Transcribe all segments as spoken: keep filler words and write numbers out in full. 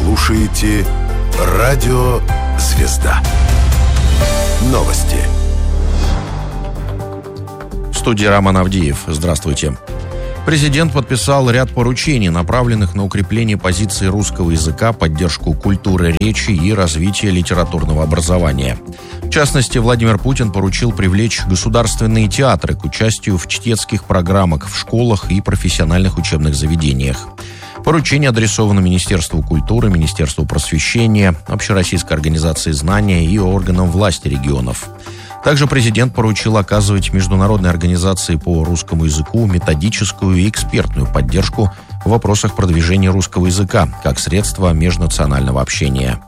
слушаете Радио «Звезда». Новости. В студии Роман Авдеев. Здравствуйте. Президент подписал ряд поручений, направленных на укрепление позиции русского языка, поддержку культуры речи и развитие литературного образования. В частности, Владимир Путин поручил привлечь государственные театры к участию в чтецких программах в школах и профессиональных учебных заведениях. Поручение адресовано Министерству культуры, Министерству просвещения, Общероссийской организации знания и органам власти регионов. Также президент поручил оказывать международной организации по русскому языку методическую и экспертную поддержку в вопросах продвижения русского языка как средства межнационального общения.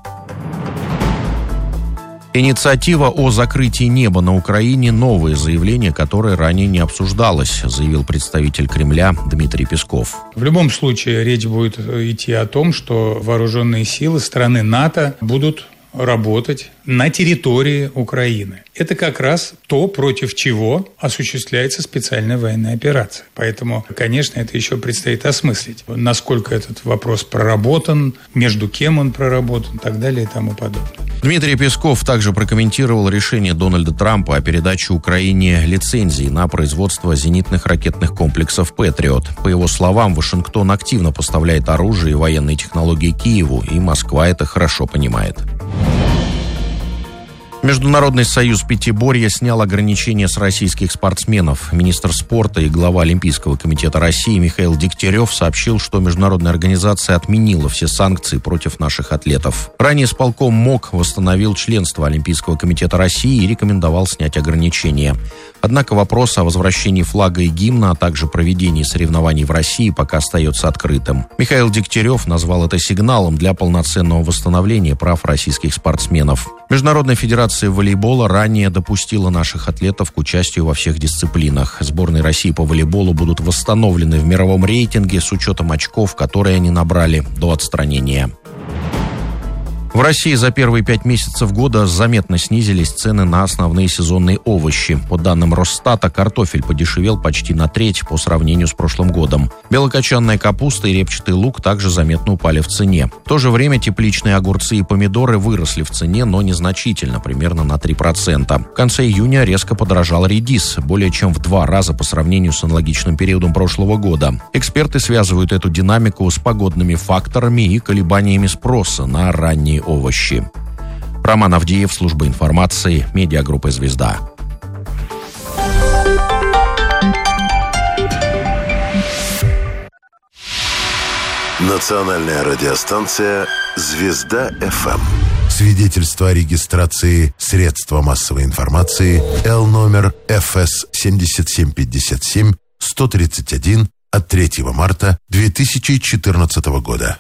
Инициатива о закрытии неба на Украине – новое заявление, которое ранее не обсуждалось, заявил представитель Кремля Дмитрий Песков. В любом случае речь будет идти о том, что вооруженные силы страны НАТО будут работать на территории Украины. Это как раз то, против чего осуществляется специальная военная операция. Поэтому, конечно, это еще предстоит осмыслить, насколько этот вопрос проработан, между кем он проработан и так далее и тому подобное. Дмитрий Песков также прокомментировал решение Дональда Трампа о передаче Украине лицензий на производство зенитных ракетных комплексов «Патриот». По его словам, Вашингтон активно поставляет оружие и военные технологии Киеву, и Москва это хорошо понимает. Международный союз пятиборья снял ограничения с российских спортсменов. Министр спорта и глава Олимпийского комитета России Михаил Дегтярев сообщил, что международная организация отменила все санкции против наших атлетов. Ранее исполком МОК восстановил членство Олимпийского комитета России и рекомендовал снять ограничения. Однако вопрос о возвращении флага и гимна, а также проведении соревнований в России пока остается открытым. Михаил Дегтярев назвал это сигналом для полноценного восстановления прав российских спортсменов. Международная федерация волейбола ранее допустила наших атлетов к участию во всех дисциплинах. Сборные России по волейболу будут восстановлены в мировом рейтинге с учетом очков, которые они набрали до отстранения. В России за первые пять месяцев года заметно снизились цены на основные сезонные овощи. По данным Росстата, картофель подешевел почти на треть по сравнению с прошлым годом. Белокочанная капуста и репчатый лук также заметно упали в цене. В то же время тепличные огурцы и помидоры выросли в цене, но незначительно, примерно на три процента. В конце июня резко подорожал редис, более чем в два раза по сравнению с аналогичным периодом прошлого года. Эксперты связывают эту динамику с погодными факторами и колебаниями спроса на ранние овощи. Роман Авдеев, служба информации, медиагруппа «Звезда». Национальная радиостанция «Звезда-ФМ». Свидетельство о регистрации средства массовой информации Л номер Ф С семь семь пять семь сто тридцать один от третьего марта две тысячи четырнадцатого года.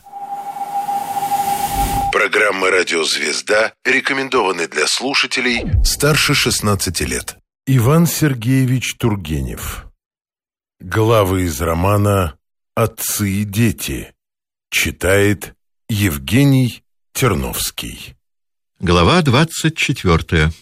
Программа «Радио Звезда» рекомендованы для слушателей старше шестнадцати лет. Иван Сергеевич Тургенев. Главы из романа «Отцы и дети». Читает Евгений Терновский. Глава двадцать четвертая.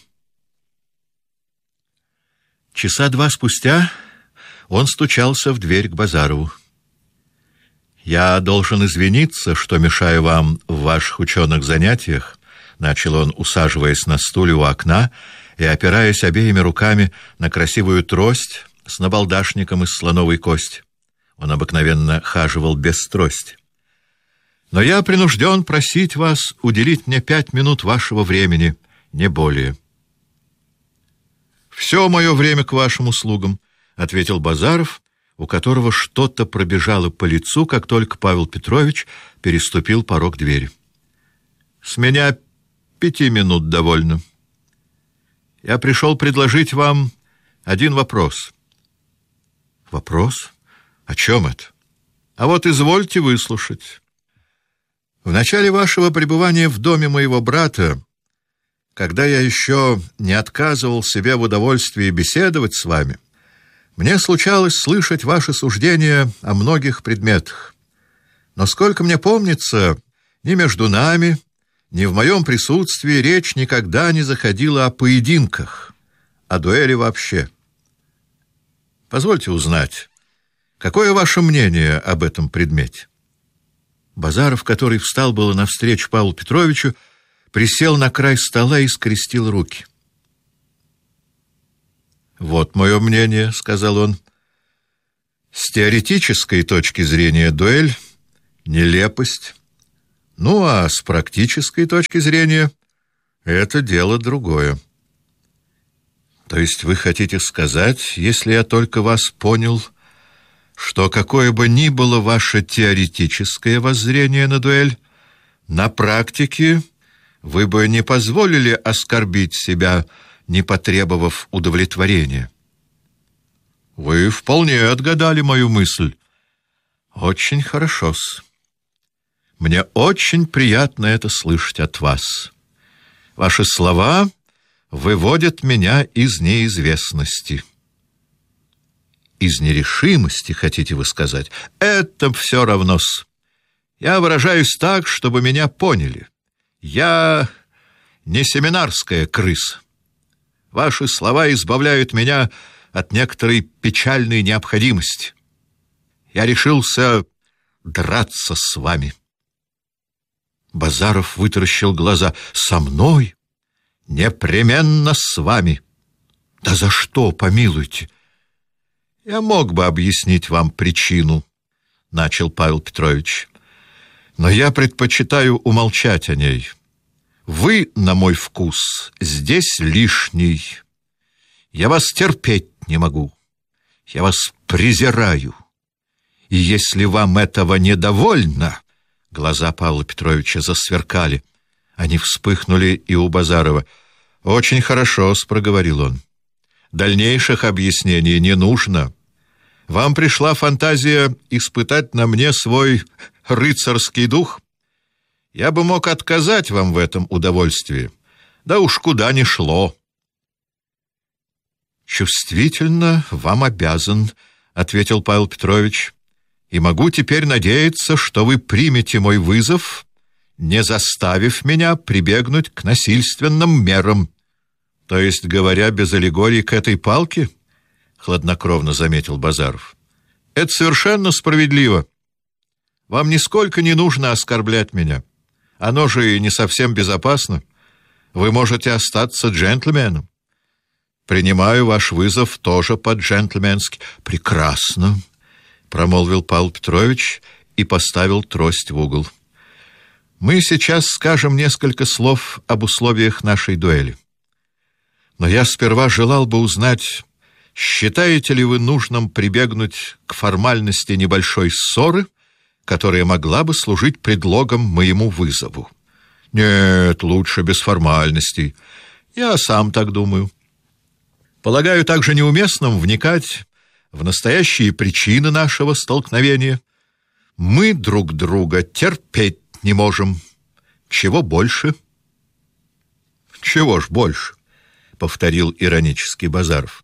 Часа два спустя он стучался в дверь к Базарову. «Я должен извиниться, что мешаю вам в ваших ученых занятиях», — начал он, усаживаясь на стуле у окна и опираясь обеими руками на красивую трость с набалдашником из слоновой кости. Он обыкновенно хаживал без трости. «Но я принужден просить вас уделить мне пять минут вашего времени, не более». «Все мое время к вашим услугам», — ответил Базаров, у которого что-то пробежало по лицу, как только Павел Петрович переступил порог двери. «С меня пяти минут довольно. Я пришел предложить вам один вопрос». «Вопрос? О чем это?» «А вот извольте выслушать. В начале вашего пребывания в доме моего брата, когда я еще не отказывал себе в удовольствии беседовать с вами, мне случалось слышать ваши суждения о многих предметах. Но сколько мне помнится, ни между нами, ни в моем присутствии речь никогда не заходила о поединках, о дуэли вообще. Позвольте узнать, какое ваше мнение об этом предмете?» Базаров, который встал было навстречу Павлу Петровичу, присел на край стола и скрестил руки. «Вот мое мнение», — сказал он. «С теоретической точки зрения дуэль — нелепость. Ну, а с практической точки зрения это дело другое». «То есть вы хотите сказать, если я только вас понял, что какое бы ни было ваше теоретическое воззрение на дуэль, на практике вы бы не позволили оскорбить себя, не потребовав удовлетворения?» «Вы вполне отгадали мою мысль». «Очень хорошо-с. Мне очень приятно это слышать от вас. Ваши слова выводят меня из неизвестности». «Из нерешимости, хотите вы сказать? Это все равно-с. Я выражаюсь так, чтобы меня поняли. Я не семинарская крыса. Ваши слова избавляют меня от некоторой печальной необходимости. Я решился драться с вами». Базаров вытаращил глаза. «Со мной? Непременно с вами». «Да за что, помилуйте?» «Я мог бы объяснить вам причину», — начал Павел Петрович, «но я предпочитаю умолчать о ней. Вы, на мой вкус, здесь лишний. Я вас терпеть не могу. Я вас презираю. И если вам этого недовольно...» Глаза Павла Петровича засверкали. Они вспыхнули и у Базарова. «Очень хорошо», — проговорил он. «Дальнейших объяснений не нужно. Вам пришла фантазия испытать на мне свой рыцарский дух? Я бы мог отказать вам в этом удовольствии. Да уж куда ни шло». «Чувствительно вам обязан», — ответил Павел Петрович. «И могу теперь надеяться, что вы примете мой вызов, не заставив меня прибегнуть к насильственным мерам». «То есть, говоря без аллегории к этой палке?» — хладнокровно заметил Базаров. «Это совершенно справедливо. Вам нисколько не нужно оскорблять меня. Оно же и не совсем безопасно. Вы можете остаться джентльменом. Принимаю ваш вызов тоже по-джентльменски». «Прекрасно», — промолвил Павел Петрович и поставил трость в угол. «Мы сейчас скажем несколько слов об условиях нашей дуэли. Но я сперва желал бы узнать, считаете ли вы нужным прибегнуть к формальности небольшой ссоры, которая могла бы служить предлогом моему вызову?» «Нет, лучше без формальностей. Я сам так думаю. Полагаю, также неуместным вникать в настоящие причины нашего столкновения. Мы друг друга терпеть не можем. Чего больше?» «Чего ж больше?» — повторил иронически Базаров.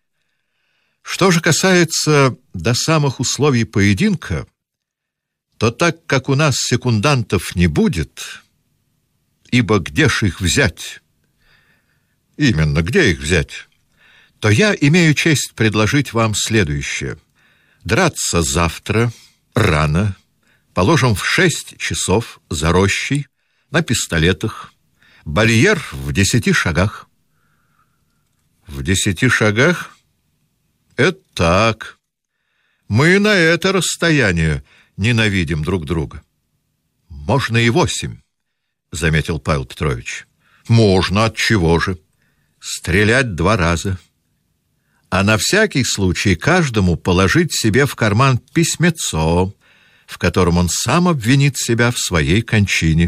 «Что же касается до самых условий поединка, то так как у нас секундантов не будет, ибо где ж их взять?» «Именно, где их взять?» «То я имею честь предложить вам следующее. Драться завтра рано, положим в шесть часов за рощей, на пистолетах, барьер в десяти шагах». «В десяти шагах? Это так. Мы на это расстояние ненавидим друг друга». «Можно и восемь», — заметил Павел Петрович. «Можно, отчего же? Стрелять два раза. А на всякий случай каждому положить себе в карман письмецо, в котором он сам обвинит себя в своей кончине».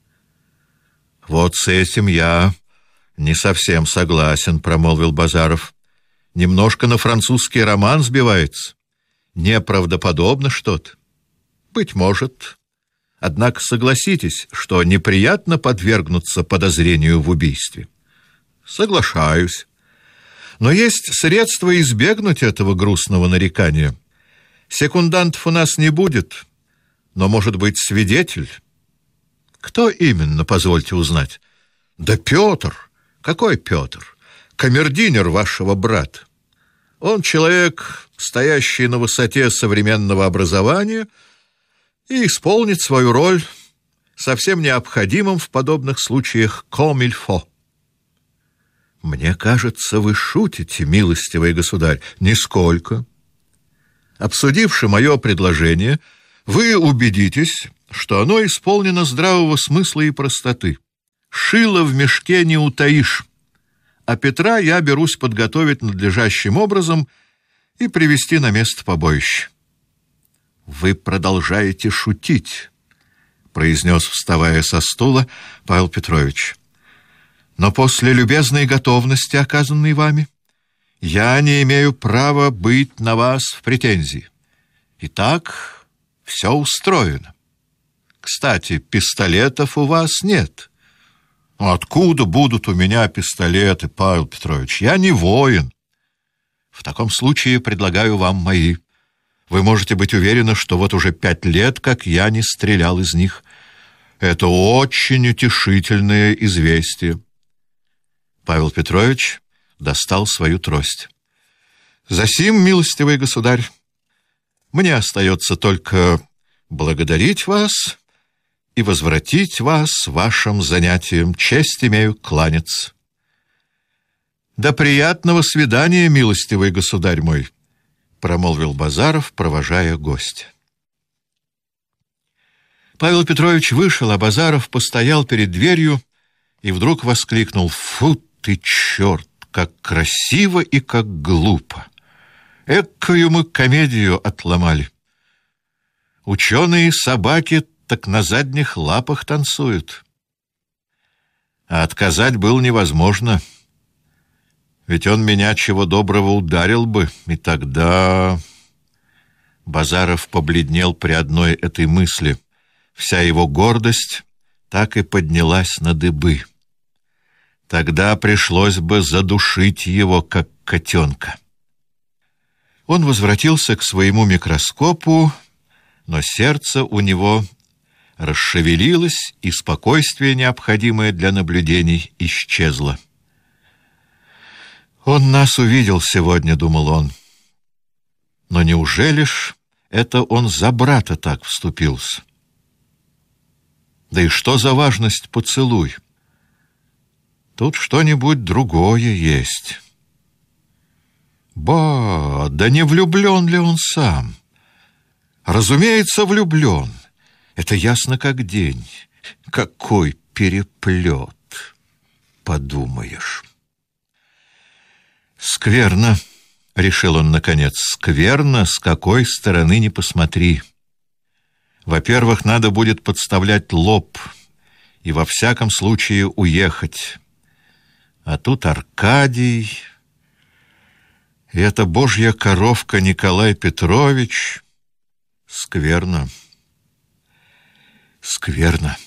«Вот с этим я не совсем согласен», — промолвил Базаров. «Немножко на французский роман сбивается. Неправдоподобно что-то. Быть может. Однако согласитесь, что неприятно подвергнуться подозрению в убийстве». «Соглашаюсь. Но есть средства избегнуть этого грустного нарекания. Секундантов у нас не будет, но может быть свидетель». «Кто именно, позвольте узнать?» «Да Петр». «Какой Петр?» «Камердинер вашего брата. Он человек, стоящий на высоте современного образования и исполнит свою роль совсем необходимым в подобных случаях comme il faut. Мне кажется, вы шутите, милостивый государь. Нисколько. Обсудивши мое предложение, вы убедитесь, что оно исполнено здравого смысла и простоты. Шило в мешке не утаишь, а Петра я берусь подготовить надлежащим образом и привести на место побоища. «Вы продолжаете шутить», — произнес, вставая со стула, Павел Петрович. «Но после любезной готовности, оказанной вами, я не имею права быть на вас в претензии. Итак, все устроено. Кстати, пистолетов у вас нет». «Откуда будут у меня пистолеты, Павел Петрович? Я не воин». «В таком случае предлагаю вам мои. Вы можете быть уверены, что вот уже пять лет, как я не стрелял из них. Это очень утешительное известие». Павел Петрович достал свою трость. «Засим, милостивый государь, мне остается только благодарить вас и возвратить вас вашим занятиям. Честь имею кланяться». «До приятного свидания, милостивый государь мой», — промолвил Базаров, провожая гостя. Павел Петрович вышел, а Базаров постоял перед дверью и вдруг воскликнул: «Фу ты, черт, как красиво и как глупо! Эккую мы комедию отломали! Ученые собаки так на задних лапах танцуют. А отказать было невозможно, ведь он меня чего доброго ударил бы, и тогда...» Базаров побледнел при одной этой мысли. Вся его гордость так и поднялась на дыбы. Тогда пришлось бы задушить его, как котенка. Он возвратился к своему микроскопу, но сердце у него расшевелилось, и спокойствие, необходимое для наблюдений, исчезло. «Он нас увидел сегодня», — думал он. «Но неужели ж это он за брата так вступился? Да и что за важность поцелуй? Тут что-нибудь другое есть. Ба, да не влюблен ли он сам? Разумеется, влюблен. Это ясно как день. Какой переплет, подумаешь». «Скверно», — решил он наконец, — «скверно, с какой стороны ни посмотри. Во-первых, надо будет подставлять лоб и во всяком случае уехать. А тут Аркадий, и эта божья коровка Николай Петрович. Скверно, скверно».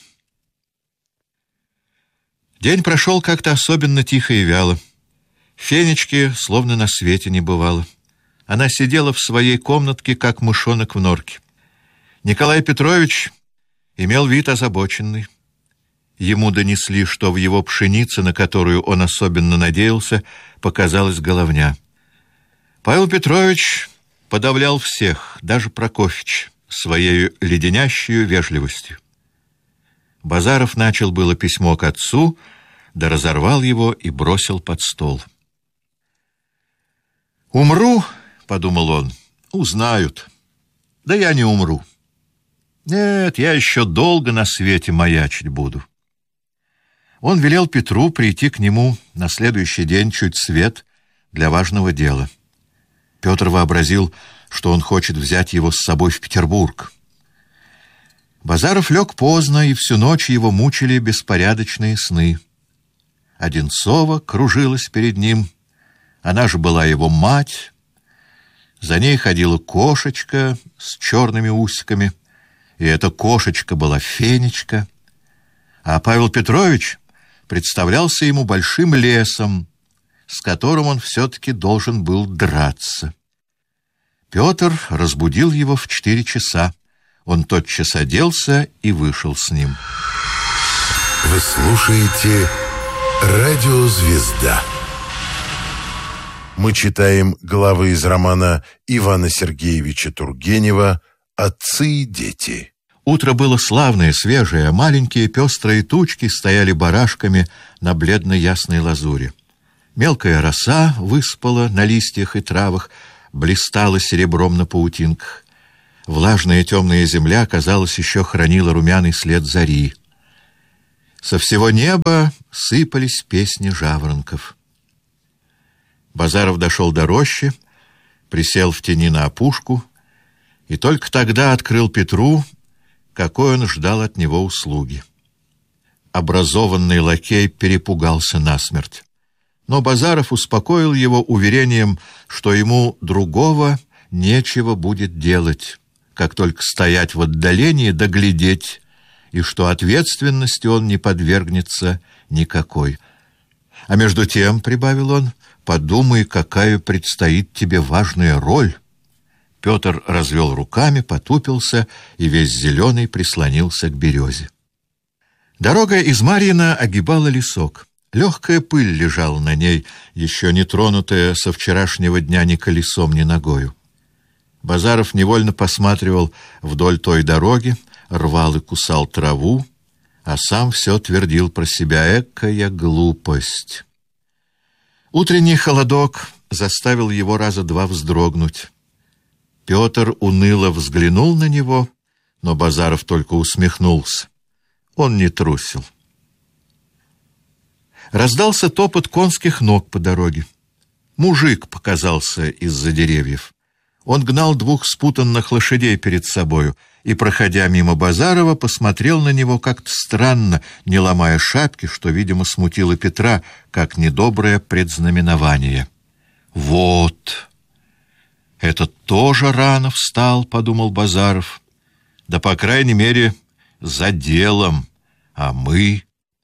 День прошел как-то особенно тихо и вяло. Фенечки словно на свете не бывало. Она сидела в своей комнатке, как мышонок в норке. Николай Петрович имел вид озабоченный. Ему донесли, что в его пшенице, на которую он особенно надеялся, показалась головня. Павел Петрович подавлял всех, даже Прокофьич, своей леденящей вежливостью. Базаров начал было письмо к отцу, да разорвал его и бросил под стол. «Умру, — подумал он, — узнают. Да я не умру. Нет, я еще долго на свете маячить буду». Он велел Петру прийти к нему на следующий день чуть свет для важного дела. Петр вообразил, что он хочет взять его с собой в Петербург. Базаров лег поздно, и всю ночь его мучили беспорядочные сны. Одинцова кружилась перед ним. Она же была его мать. За ней ходила кошечка с черными усиками, и эта кошечка была Фенечка. А Павел Петрович представлялся ему большим лесом, с которым он все-таки должен был драться. Петр разбудил его в четыре часа. Он тотчас оделся и вышел с ним. Вы слушаете «Радио Звезда». Мы читаем главы из романа Ивана Сергеевича Тургенева «Отцы и дети». Утро было славное, свежее, а маленькие пестрые тучки стояли барашками на бледно-ясной лазури. Мелкая роса выспала на листьях и травах, блистала серебром на паутинках. Влажная темная земля, казалось, еще хранила румяный след зари. Со всего неба сыпались песни жаворонков. Базаров дошел до рощи, присел в тени на опушку и только тогда открыл Петру, какой он ждал от него услуги. Образованный лакей перепугался насмерть. Но Базаров успокоил его уверением, что ему другого нечего будет делать, как только стоять в отдалении да глядеть, и что ответственности он не подвергнется никакой. А между тем, — прибавил он, — подумай, какая предстоит тебе важная роль. Петр развел руками, потупился и весь зеленый прислонился к березе. Дорога из Марьина огибала лесок. Легкая пыль лежала на ней, еще не тронутая со вчерашнего дня ни колесом, ни ногою. Базаров невольно посматривал вдоль той дороги, рвал и кусал траву, а сам все твердил про себя: экая глупость. Утренний холодок заставил его раза два вздрогнуть. Петр уныло взглянул на него, но Базаров только усмехнулся. Он не трусил. Раздался топот конских ног по дороге. Мужик показался из-за деревьев. Он гнал двух спутанных лошадей перед собою и, проходя мимо Базарова, посмотрел на него как-то странно, не ломая шапки, что, видимо, смутило Петра, как недоброе предзнаменование. «Вот! Этот тоже рано встал», — подумал Базаров. «Да, по крайней мере, за делом, а мы...»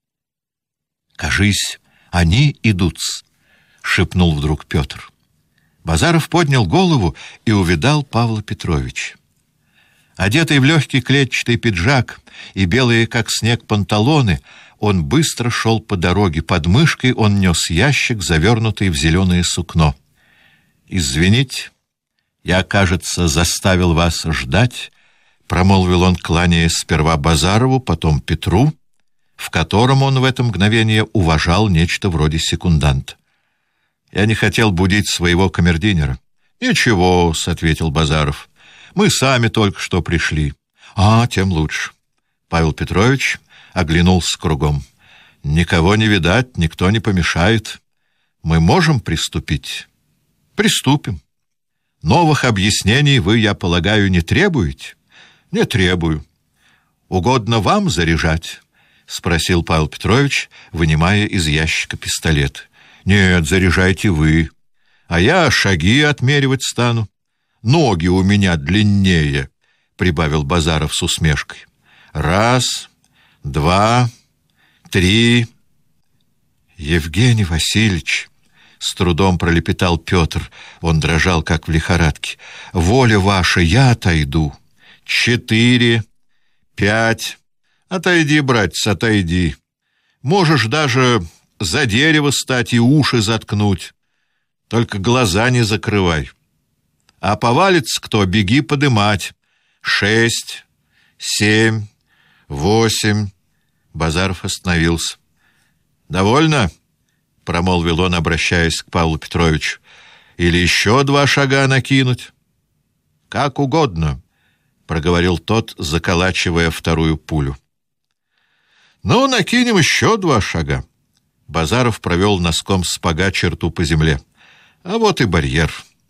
«Кажись, они идут-с», — шепнул вдруг Петр. Базаров поднял голову и увидал Павла Петровича. Одетый в легкий клетчатый пиджак и белые, как снег, панталоны, он быстро шел по дороге. Под мышкой он нес ящик, завернутый в зеленое сукно. «Извините, я, кажется, заставил вас ждать», — промолвил он, кланяясь сперва Базарову, потом Петру, в котором он в это мгновение уважал нечто вроде секунданта. «Я не хотел будить своего камердинера». «Ничего-с», — ответил Базаров. «Мы сами только что пришли». «А, тем лучше». Павел Петрович оглянулся кругом. «Никого не видать, никто не помешает. Мы можем приступить?» «Приступим. Новых объяснений вы, я полагаю, не требуете?» «Не требую. Угодно вам заряжать?» — спросил Павел Петрович, вынимая из ящика пистолет. «Нет, заряжайте вы, а я шаги отмеривать стану. Ноги у меня длиннее», — прибавил Базаров с усмешкой. «Раз, два, три...» «Евгений Васильевич», — с трудом пролепетал Петр, он дрожал, как в лихорадке, — «воля ваша, я отойду». «Четыре, пять...» «Отойди, братец, отойди. Можешь даже за дерево стать и уши заткнуть. Только глаза не закрывай. А повалится кто, беги подымать. Шесть, семь, восемь...» Базаров остановился. «Довольно?» — промолвил он, обращаясь к Павлу Петровичу. «Или еще два шага накинуть?» «Как угодно», — проговорил тот, заколачивая вторую пулю. «Ну, накинем еще два шага». Базаров провел носком сапога черту по земле. «А вот и барьер».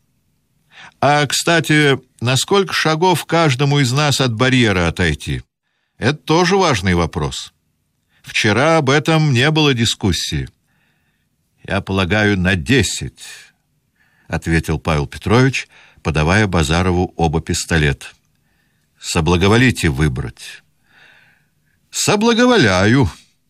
«А, кстати, на сколько шагов каждому из нас от барьера отойти? Это тоже важный вопрос. Вчера об этом не было дискуссии». «Я полагаю, на десять», — ответил Павел Петрович, подавая Базарову оба пистолета. «Соблаговолите выбрать». «Соблаговоляю.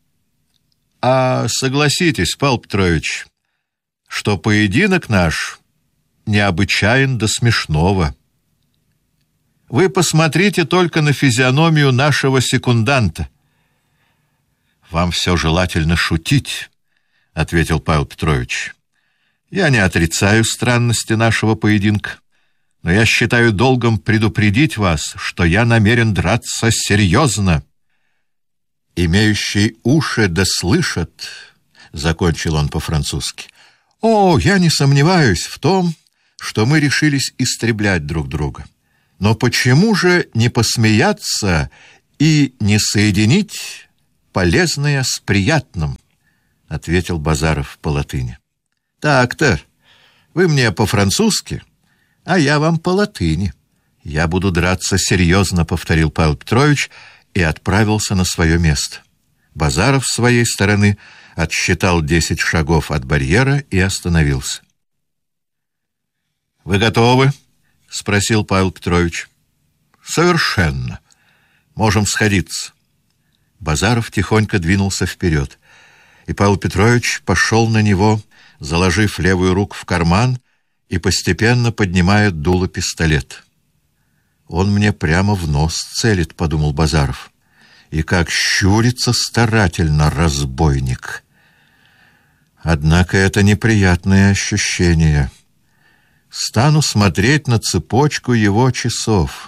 А согласитесь, Павел Петрович, что поединок наш необычайен до смешного. Вы посмотрите только на физиономию нашего секунданта». «Вам все желательно шутить», — ответил Павел Петрович. «Я не отрицаю странности нашего поединка, но я считаю долгом предупредить вас, что я намерен драться серьезно. Имеющий уши да слышат, — закончил он по-французски. О, я не сомневаюсь в том, что мы решились истреблять друг друга. Но почему же не посмеяться и не соединить полезное с приятным? — ответил Базаров по-латыни. — Так-то, вы мне по-французски, а я вам по-латыни. — Я буду драться серьезно, — повторил Павел Петрович и отправился на свое место. Базаров с своей стороны отсчитал десять шагов от барьера и остановился. — Вы готовы? — спросил Павел Петрович. — Совершенно. Можем сходиться. Базаров тихонько двинулся вперед, и Павел Петрович пошел на него, заложив левую руку в карман и постепенно поднимая дуло пистолет. «Он мне прямо в нос целит», — подумал Базаров. «И как щурится старательно разбойник». Однако это неприятное ощущение. Стану смотреть на цепочку его часов.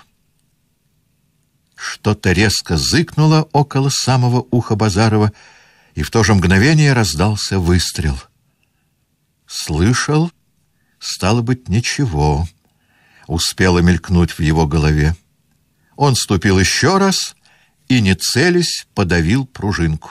Что-то резко зыкнуло около самого уха Базарова, и в то же мгновение раздался выстрел. «Слышал? Стало быть, ничего», — успело мелькнуть в его голове. Он ступил еще раз и, не целясь, подавил пружинку.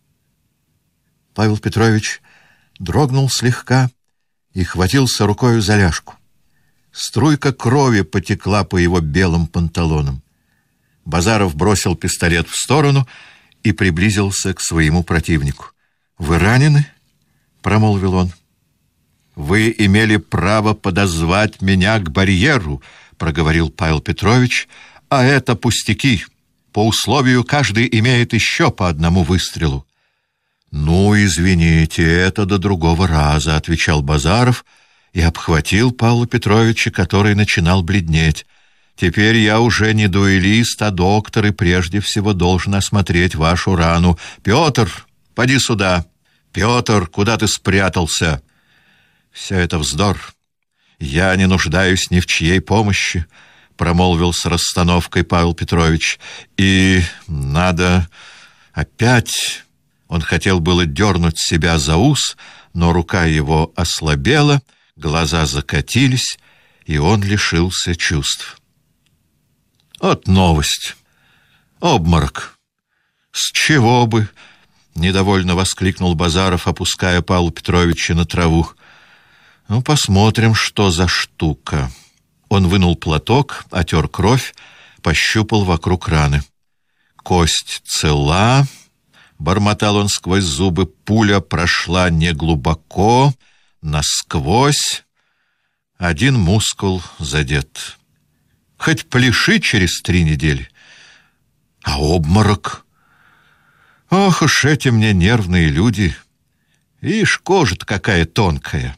Павел Петрович дрогнул слегка и хватился рукою за ляжку. Струйка крови потекла по его белым панталонам. Базаров бросил пистолет в сторону и приблизился к своему противнику. «Вы ранены?» — промолвил он. «Вы имели право подозвать меня к барьеру», — проговорил Павел Петрович, — «а это пустяки. По условию каждый имеет еще по одному выстрелу». «Ну, извините, это до другого раза», — отвечал Базаров и обхватил Павла Петровича, который начинал бледнеть. «Теперь я уже не дуэлист, а доктор, и прежде всего должен осмотреть вашу рану. Петр, поди сюда! Петр, куда ты спрятался?» «Все это вздор. Я не нуждаюсь ни в чьей помощи», — промолвил с расстановкой Павел Петрович. «И надо опять...» Он хотел было дернуть себя за ус, но рука его ослабела, глаза закатились, и он лишился чувств. «Вот новость! Обморок! С чего бы?» — недовольно воскликнул Базаров, опуская Павла Петровича на траву. «Ну, посмотрим, что за штука». Он вынул платок, отер кровь, пощупал вокруг раны. «Кость цела», — бормотал он сквозь зубы, — «пуля прошла неглубоко, насквозь, один мускул задет. Хоть пляши через три недели. А обморок? Ох уж эти мне нервные люди! Ишь, кожа-то какая тонкая!»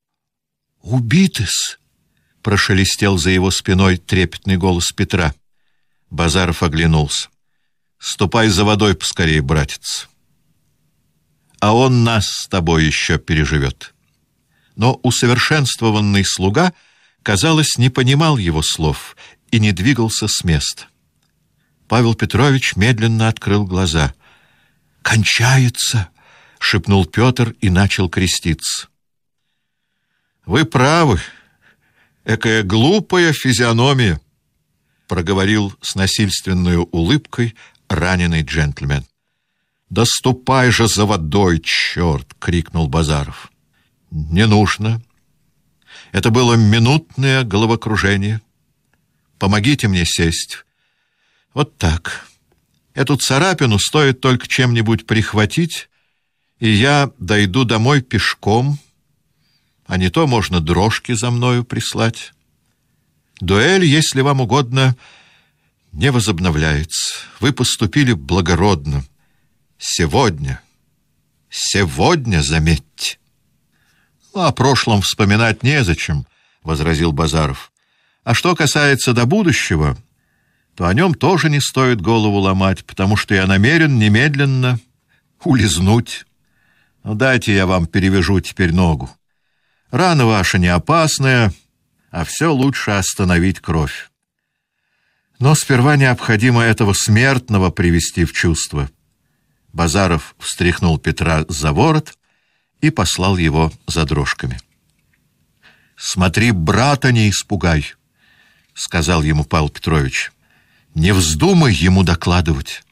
«Убиты-с!» — прошелестел за его спиной трепетный голос Петра. Базаров оглянулся. «Ступай за водой поскорее, братец. А он нас с тобой еще переживет». Но усовершенствованный слуга, казалось, не понимал его слов и не двигался с места. Павел Петрович медленно открыл глаза. «Кончается!» — шепнул Петр и начал креститься. «Вы правы. Экая глупая физиономия», — проговорил с насильственной улыбкой раненый джентльмен. «Да ступай же за водой, черт!» — крикнул Базаров. «Не нужно. Это было минутное головокружение. Помогите мне сесть. Вот так. Эту царапину стоит только чем-нибудь прихватить, и я дойду домой пешком, а не то можно дрожки за мною прислать. Дуэль, если вам угодно, не возобновляется. Вы поступили благородно. Сегодня, сегодня, заметьте». «Ну, о прошлом вспоминать незачем», — возразил Базаров. «А что касается до будущего, то о нем тоже не стоит голову ломать, потому что я намерен немедленно улизнуть. Ну, дайте я вам перевяжу теперь ногу. Рана ваша не опасная, а все лучше остановить кровь. Но сперва необходимо этого смертного привести в чувство. Базаров встряхнул Петра за ворот и послал его за дрожками. «Смотри, брата не испугай», — сказал ему Павел Петрович. «Не вздумай ему докладывать.